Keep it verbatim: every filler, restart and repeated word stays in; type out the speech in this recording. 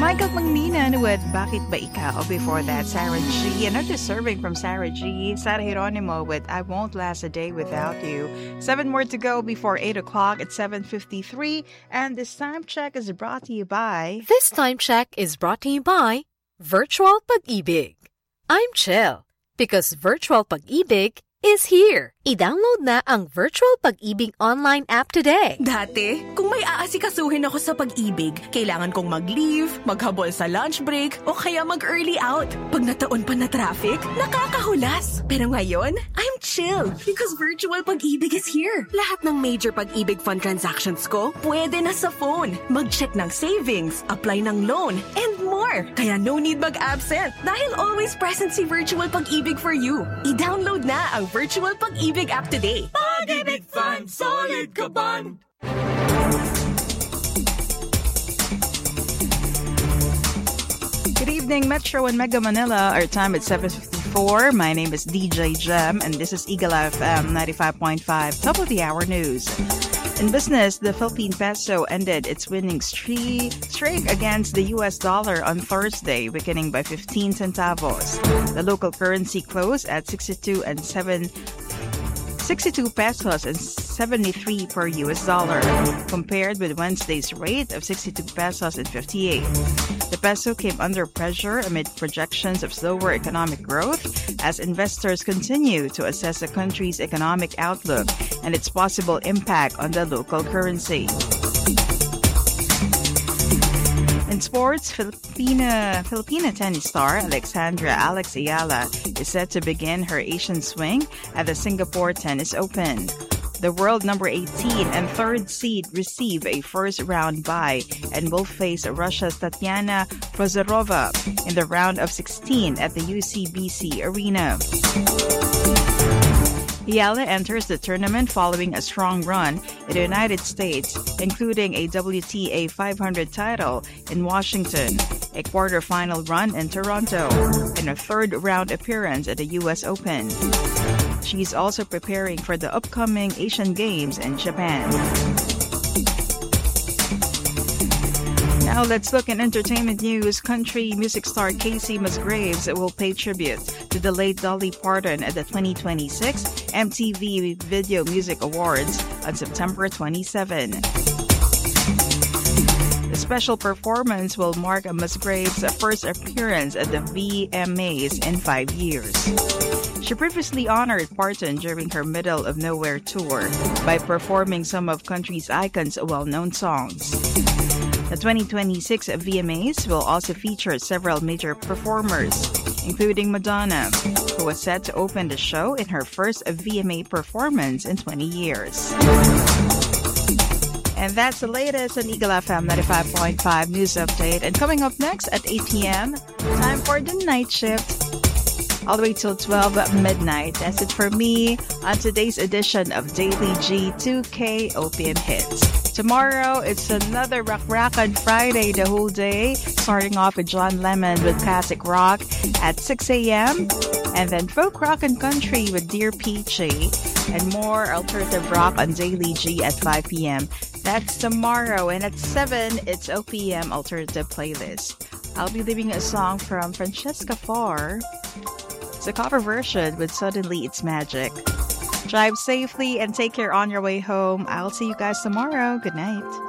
Michael Pangilinan with Bakit Ba Ikaw? Before that, Sarah G. Another serving from Sarah G. Sara Geronimo with I Won't Last a Day Without You. Seven more to go before eight o'clock at seven fifty-three. And this time check is brought to you by... This time check is brought to you by Virtual Pag-ibig. I'm chill because Virtual Pag-ibig is here. I-download na ang Virtual Pag-ibig online app today. Dati, kung may aasikasuhin ako sa pag-ibig, kailangan kong mag-leave, maghabol sa lunch break, o kaya mag-early out. Pag nataon pa na traffic, nakakahulas. Pero ngayon, I'm chill because Virtual Pag-ibig is here. Lahat ng major Pag-ibig fund transactions ko, pwede na sa phone. Mag-check ng savings, apply ng loan, and more. Kaya no need mag-absent dahil always present si Virtual Pag-ibig for you. I-download na ang Virtual Pag-ibig app today. Pag-ibig Fund, solid ka band. Good evening, Metro and Mega Manila. Our time at seven fifty-four. My name is D J Jem, and this is Eagle F M ninety-five point five, top of the hour news. In business, the Philippine peso ended its winning streak, streak against the U S dollar on Thursday, weakening by fifteen centavos. The local currency closed at sixty-two and seven. sixty-two pesos and seventy-three per U S dollar, compared with Wednesday's rate of sixty-two pesos and fifty-eight. The peso came under pressure amid projections of slower economic growth as investors continue to assess the country's economic outlook and its possible impact on the local currency. In sports, Filipina, Filipina tennis star Alexandra Alex Ayala is set to begin her Asian swing at the Singapore Tennis Open. The world number eighteen and third seed receive a first-round bye and will face Russia's Tatiana Prozorova in the round of sixteen at the U C B C Arena. Ayala enters the tournament following a strong run in the United States, including a W T A five hundred title in Washington, a quarterfinal run in Toronto, and a third-round appearance at the U S Open. She's also preparing for the upcoming Asian Games in Japan. Now let's look at entertainment news. Country music star Casey Musgraves will pay tribute to the late Dolly Parton at the twenty twenty-six M T V Video Music Awards on September twenty-seventh. The special performance will mark Musgraves' first appearance at the V M As in five years. She previously honored Parton during her Middle of Nowhere tour by performing some of country's icons' well-known songs. The twenty twenty-six V M As will also feature several major performers, including Madonna, who was set to open the show in her first V M A performance in twenty years. And that's the latest on Eagle F M ninety-five point five News Update. And coming up next at eight p.m., time for the night shift. All the way till twelve midnight. That's it for me on today's edition of Daily G two K O P M Hits. Tomorrow, it's another Rock Rockin' Friday the whole day, starting off with John Lemon with Classic Rock at six a.m. and then Folk Rock and Country with Dear Peachy, and more alternative rock on Daily G at five p.m. That's tomorrow, and at seven, it's O P M Alternative Playlist. I'll be leaving a song from Francesca Farr. It's a cover version with Suddenly It's Magic. Drive safely and take care on your way home. I'll see you guys tomorrow. Good night.